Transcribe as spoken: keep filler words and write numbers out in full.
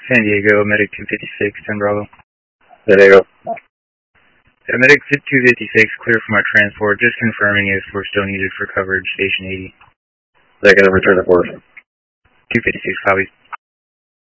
San Diego, Medic two fifty-six, ten Bravo. San Diego. Yeah, Medic two fifty-six, clear for my transport. Just confirming if we're still needed for coverage, Station eighty. Second, return to course. two fifty-six, copy.